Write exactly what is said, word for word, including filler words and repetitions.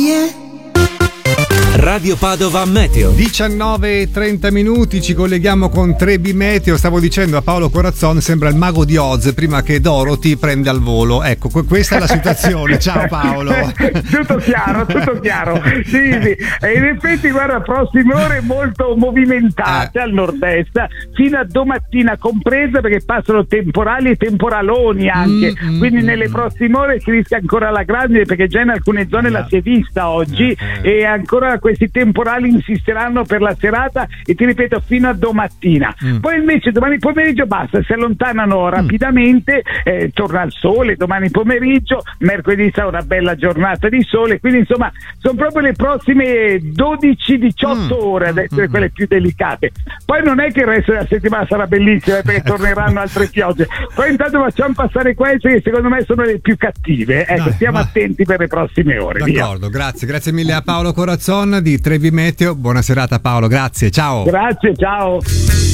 Radio Padova Meteo. diciannove e trenta minuti, ci colleghiamo con Trebi Meteo. Stavo dicendo a Paolo Corazzon, sembra il mago di Oz prima che Dorothy prenda al volo. Ecco, questa è la situazione. Ciao Paolo. Tutto chiaro, tutto chiaro. Sì, sì. E in effetti, guarda, prossime ore molto movimentate eh. al nord-est, fino a domattina compresa, perché passano temporali e temporaloni anche. Mm, Quindi mm, nelle prossime ore si rischia ancora la grande, perché già in alcune zone yeah. la si è vista oggi yeah. e ancora questi temporali insisteranno per la serata e ti ripeto fino a domattina. Mm. Poi invece domani pomeriggio basta, si allontanano mm. rapidamente, eh, torna il sole domani pomeriggio, mercoledì sarà una bella giornata di sole, quindi insomma sono proprio le prossime dodici diciotto mm. ore ad essere mm. quelle più delicate. Poi non è che il resto della settimana sarà bellissima perché torneranno altre piogge. Poi intanto facciamo passare queste che secondo me sono le più cattive. Ecco, Dai, stiamo ma... attenti per le prossime ore. D'accordo, via. grazie, grazie mille a Paolo Corazzon di Trebi Meteo. Buona serata Paolo, grazie, ciao. Grazie, ciao.